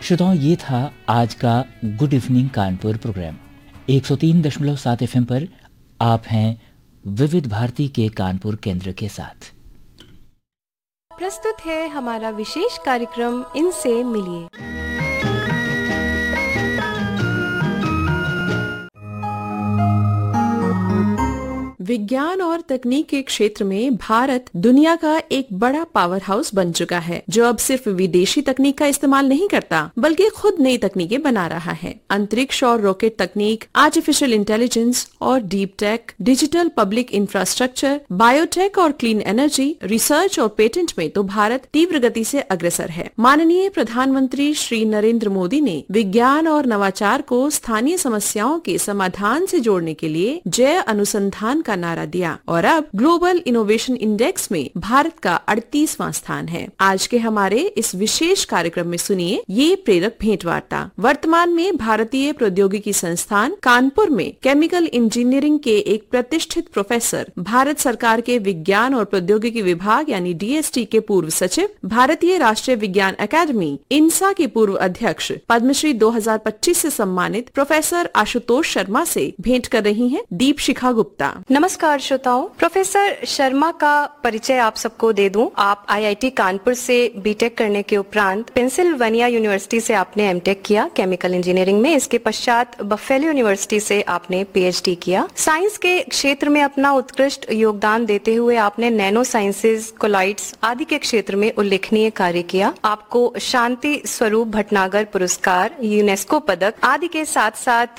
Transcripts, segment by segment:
श्रोताओं, ये था आज का good evening Kanpur programme. 103.7 FM पर आप हैं विविध भारती के कानपुर केंद्र के साथ। प्रस्तुत है हमारा विशेष कार्यक्रम इनसे मिलिए। विज्ञान और तकनीक के क्षेत्र में भारत दुनिया का एक बड़ा पावर हाउस बन चुका है, जो अब सिर्फ विदेशी तकनीक का इस्तेमाल नहीं करता बल्कि खुद नई तकनीकें बना रहा है। अंतरिक्ष और रॉकेट तकनीक, आर्टिफिशियल इंटेलिजेंस और deep tech, digital public infrastructure, biotech और क्लीन एनर्जी, रिसर्च और पेटेंट में तो भारत तीव्र गति से अग्रसर है। माननीय प्रधानमंत्री श्री नरेंद्र मोदी ने विज्ञान और नवाचार को स्थानीय समस्याओं के समाधान से जोड़ने के लिए जय अनुसंधान का नारा दिया और अब ग्लोबल इनोवेशन इंडेक्स में भारत का 38वां स्थान है। आज के हमारे इस विशेष कार्यक्रम में सुनिए ये प्रेरक भेंटवार्ता। वर्तमान में भारतीय प्रौद्योगिकी संस्थान कानपुर में केमिकल इंजीनियरिंग के एक प्रतिष्ठित प्रोफेसर, भारत सरकार के विज्ञान और प्रौद्योगिकी विभाग यानी DST के पूर्व सचिव, भारतीय राष्ट्रीय विज्ञान अकादमी INSA के पूर्व अध्यक्ष, पद्मश्री 2025 से सम्मानित प्रोफेसर आशुतोष शर्मा से भेंट कर रही हैं दीपशिखा गुप्ता। नमस्कार श्रोताओं, प्रोफेसर शर्मा का परिचय आप सबको दे दूं। आप IIT कानपुर से बीटेक करने के उपरांत पेंसिल्वेनिया यूनिवर्सिटी से आपने एमटेक किया केमिकल इंजीनियरिंग में। इसके पश्चात बफेलो यूनिवर्सिटी से आपने PhD किया। साइंस के क्षेत्र में अपना उत्कृष्ट योगदान देते हुए आपने नैनो साइंसेज, कोलाइड्स आदि के क्षेत्र में उल्लेखनीय कार्य किया। आपको शांति स्वरूप भटनागर पुरस्कार, यूनेस्को पदक आदि के साथ साथ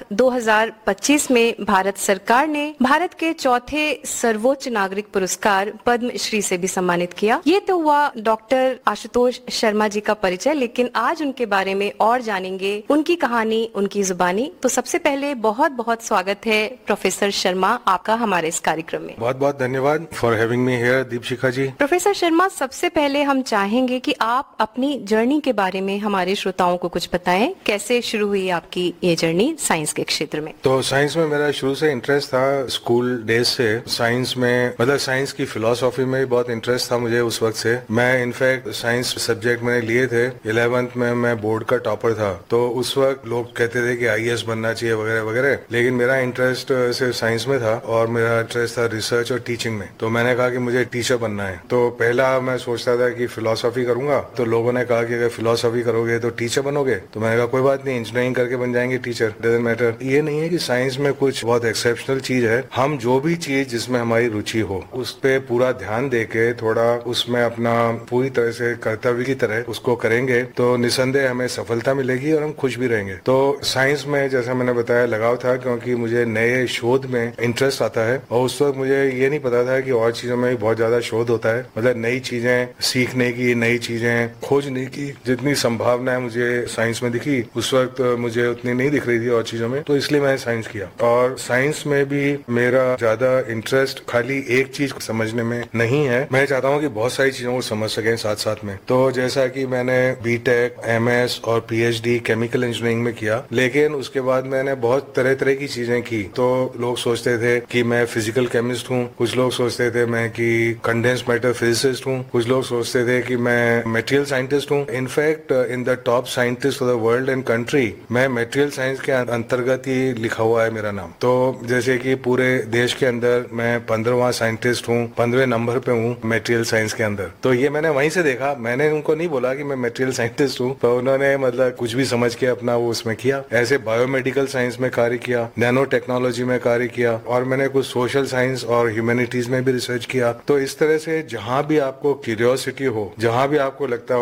2025 में भारत सरकार ने भारत के चौथे सर्वोच्च नागरिक पुरस्कार पद्मश्री से भी सम्मानित किया। ये तो हुआ डॉक्टर आशुतोष शर्मा जी का परिचय, लेकिन आज उनके बारे में और जानेंगे, उनकी कहानी, उनकी जुबानी। तो सबसे पहले बहुत बहुत स्वागत है प्रोफेसर शर्मा आपका हमारे इस कार्यक्रम में। बहुत बहुत धन्यवाद for having me here Deepshikha ji. Professor Sharma, सबसे पहले हम चाहेंगे कि आप अपनी जर्नी के बारे में हमारे श्रोताओं को कुछ बताएं। कैसे शुरू हुई आपकी ये जर्नी साइंस के क्षेत्र में? तो साइंस में मेरा शुरू से इंटरेस्ट था। स्कूल डेज से साइंस में, मतलब साइंस की फिलॉसफी में भी बहुत इंटरेस्ट था मुझे उस वक्त से। मैं इनफैक्ट साइंस सब्जेक्ट मैंने लिए थे। 11th में मैं बोर्ड का टॉपर था। तो उस वक्त लोग कहते थे कि IAS बनना चाहिए वगैरह वगैरह, लेकिन मेरा इंटरेस्ट सिर्फ साइंस में था और मेरा इंटरेस्ट था रिसर्च और टीचिंग में। तो मैंने कहा कि मुझे टीचर बनना है। तो पहला मैं सोचता था कि फिलोसफी करूंगा। तो लोगों ने कहा कि अगर फिलोसफी करोगे तो टीचर बनोगे। तो मैंने कहा कोई बात नहीं, इंजीनियरिंग करके बन जाएंगे टीचर, डजंट मैटर। ये नहीं है कि साइंस में कुछ बहुत एक्सेप्शनल चीज है। हम जो भी चीज जिसमें हमारी रुचि हो उस पे पूरा ध्यान देके थोड़ा उसमें अपना पूरी तरह से कर्तव्य की तरह उसको करेंगे तो निसंदेह हमें सफलता मिलेगी और हम खुश भी रहेंगे। तो साइंस में जैसा मैंने बताया लगाव था, क्योंकि मुझे नए शोध में इंटरेस्ट आता है और उस वक्त मुझे ये नहीं पता था कि और चीजों में भी बहुत ज्यादा शोध होता है। मतलब नई चीजें सीखने की, नई चीजें खोजने की जितनी संभावनाएं मुझे साइंस में दिखी उस वक्त मुझे उतनी नहीं दिख रही थी और चीजों में। तो इसलिए मैंने साइंस किया। और साइंस में भी मेरा ज्यादा इंटरेस्ट खाली एक चीज को समझने में नहीं है। मैं चाहता हूँ कि बहुत सारी चीजों को समझ सकें साथ साथ में। तो जैसा कि मैंने बीटेक, MS और PhD केमिकल इंजीनियरिंग में किया, लेकिन उसके बाद मैंने बहुत तरह तरह की चीजें की। तो लोग सोचते थे कि मैं फिजिकल केमिस्ट हूँ, कुछ लोग सोचते थे मैं कि कंडेंस मैटर फिजिसिस्ट हूँ, कुछ लोग सोचते थे कि मैं मटेरियल साइंटिस्ट हूँ। In fact in the top scientist of the world and country मैं मटेरियल साइंस के अंतर्गत ही लिखा हुआ है मेरा नाम। तो जैसे कि पूरे देश के अंदर मैं 15वां साइंटिस्ट हूँ, 15वें नंबर पे हूँ मटेरियल साइंस के अंदर। तो ये मैंने वहीं से देखा। मैंने उनको नहीं बोला कि मैं मटेरियल साइंटिस्ट हूँ, तो उन्होंने मतलब कुछ भी समझ के अपना वो उसमें किया। ऐसे बायोमेडिकल साइंस में कार्य किया, नैनो टेक्नोलॉजी में कार्य किया और मैंने कुछ सोशल साइंस और ह्यूमैनिटीज में भी रिसर्च किया। तो इस तरह से जहाँ भी आपको क्यूरियोसिटी हो, जहाँ भी आपको लगता हो